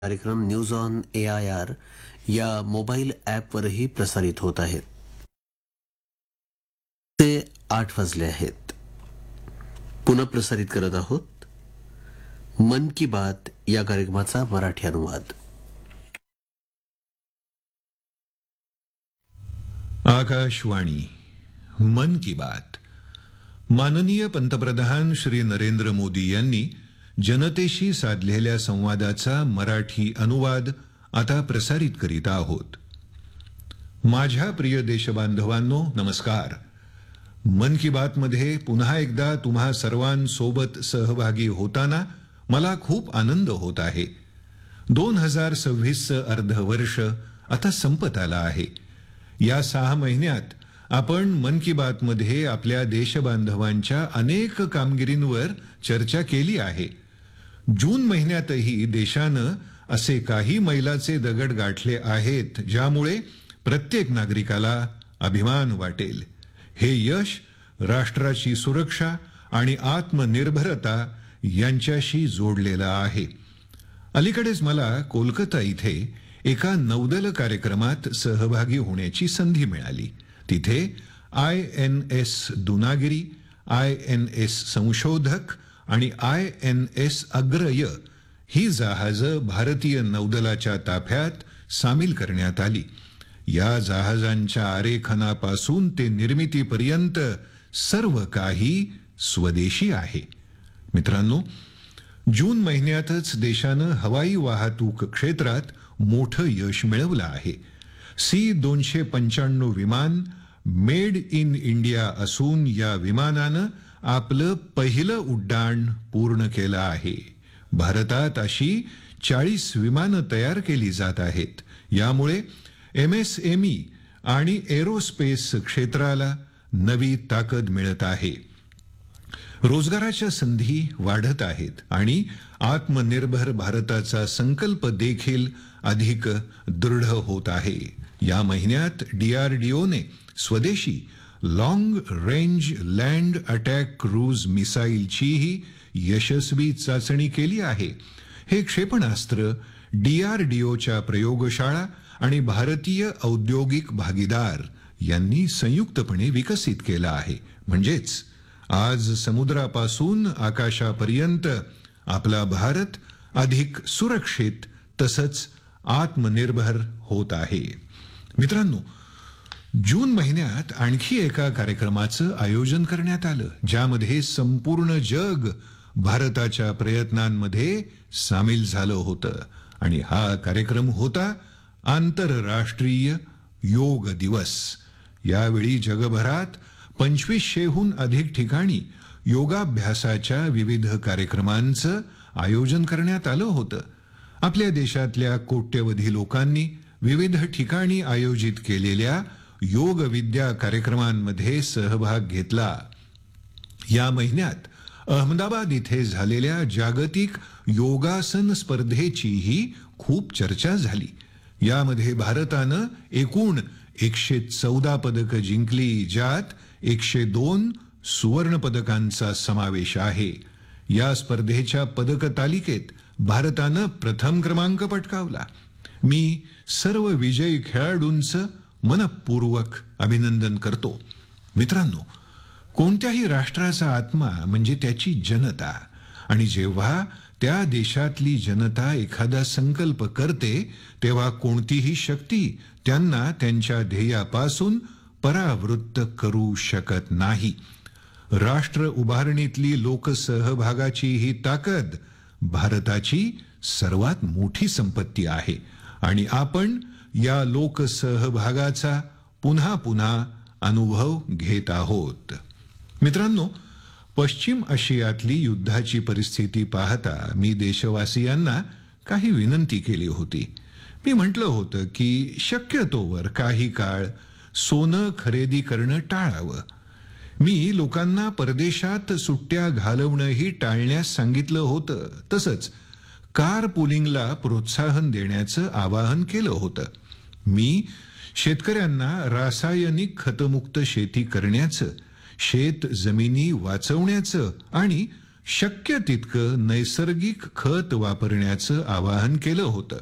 कार्यक्रम news on AIR या mobile ॲपवरही प्रसारित होत आहेत. ते 8 वाजले आहेत. पुन्हा प्रसारित करत आहोत मन की बात या कार्यक्रमाचा मराठी अनुवाद. आकाशवाणी मन की बात. माननीय पंतप्रधान श्री नरेंद्र मोदी यांनी जनतेशी साधलेल्या संवादाचा मराठी अनुवाद आता प्रसारित करीत आहोत. माझ्या प्रिय देशबांधवांनो, नमस्कार. मन की बात मध्ये पुन्हा एकदा तुम्हा सर्वांसोबत सहभागी होताना मला खूप आनंद होत आहे. 2026 अर्धवर्ष आता संपत आला आहे. या 6 महिन्यात आपण मन की बात मध्ये आपल्या देशबांधवांच्या अनेक कामगिरींवर चर्चा केली आहे. जून महिन्यातही देशानं असे काही मैलाचे दगड गाठले आहेत ज्यामुळे प्रत्येक नागरिकाला अभिमान वाटेल. हे यश राष्ट्राची सुरक्षा आणि आत्मनिर्भरता यांच्याशी जोडलेलं आहे. अलीकडेच मला कोलकाता इथे एका नौदल कार्यक्रमात सहभागी होण्याची संधी मिळाली. तिथे INS दुनागिरी, INS संशोधक आणि INS अग्रय ही जहाजं भारतीय नौदलाच्या ताफ्यात सामील करण्यात आली. या जहाजांच्या आरेखनापासून ते निर्मितीपर्यंत सर्व काही स्वदेशी आहे. मित्रांनो, जून महिन्यातच देशानं हवाई वाहतूक क्षेत्रात मोठं यश मिळवलं आहे. C-295 विमान मेड इन इंडिया असून या विमानानं आपलं पहिलं उड्डाण पूर्ण केलं आहे. भारतात अशी 40 विमानं तयार केली जात आहेत. यामुळे MSME आणि एरोस्पेस क्षेत्राला नवी ताकद मिळत आहे. रोजगाराच्या संधी वाढत आहेत आणि आत्मनिर्भर भारताचा संकल्प देखील अधिक दृढ होत आहे. या महिन्यात DRDOने स्वदेशी long range land attack cruise मिसाईलचीही यशस्वी चाचणी केली आहे. हे क्षेपणास्त्र DRDOच्या प्रयोगशाळा आणि भारतीय औद्योगिक भागीदार यांनी संयुक्तपणे विकसित केलं आहे. म्हणजेच आज समुद्रापासून आकाशापर्यंत आपला भारत अधिक सुरक्षित तसंच आत्मनिर्भर होत आहे. मित्रांनो, जून महिन्यात आणखी एका कार्यक्रमाचं आयोजन करण्यात आलं ज्यामध्ये संपूर्ण जग भारताच्या प्रयत्नांमध्ये सामील झालं होतं. आणि हा कार्यक्रम होता आंतरराष्ट्रीय योग दिवस. यावेळी जगभरात 2500हून अधिक ठिकाणी योगाभ्यासाच्या विविध कार्यक्रमांचं आयोजन करण्यात आलं होतं. आपल्या देशातल्या कोट्यवधी लोकांनी विविध ठिकाणी आयोजित केलेल्या योग विद्या कार्यक्रमांमध्ये सहभाग घेतला. या महिन्यात अहमदाबाद इथे झालेल्या जागतिक योगासन स्पर्धेचीही खूप चर्चा झाली. यामध्ये भारतानं एकूण 114 पदकं जिंकली, ज्यात 102 सुवर्ण पदकांचा समावेश आहे. या स्पर्धेच्या पदक तालिकेत भारतानं प्रथम क्रमांक पटकावला. मी सर्व विजयी खेळाडूंचं मनपूर्वक अभिनंदन करतो. मित्रांनो, कोणत्याही राष्ट्राचा आत्मा म्हणजे त्याची जनता, आणि जेव्हा त्या देशातली जनता एखादा संकल्प करते तेव्हा कोणतीही शक्ती त्यांना त्यांच्या ध्येयापासून परावृत्त करू शकत नाही. राष्ट्र उभारणीतली लोकसहभागाची ही ताकद भारताची सर्वात मोठी संपत्ती आहे आणि आपण या लोकसहभागाचा पुन्हा पुन्हा अनुभव घेत आहोत. मित्रांनो, पश्चिम आशियातली युद्धाची परिस्थिती पाहता मी देशवासियांना काही विनंती केली होती. मी म्हटलं होतं की शक्यतोवर काही काळ सोनं खरेदी करणं टाळावं. मी लोकांना परदेशात सुट्ट्या घालवणंही टाळण्यास सांगितलं होतं. तसंच कार पुलिंगला प्रोत्साहन देण्याचं आवाहन केलं होतं. मी शेतकऱ्यांना रासायनिक खतमुक्त शेती करण्याचं, शेत जमिनी वाचवण्याचं आणि शक्य तितकं नैसर्गिक खत वापरण्याचं आवाहन केलं होतं.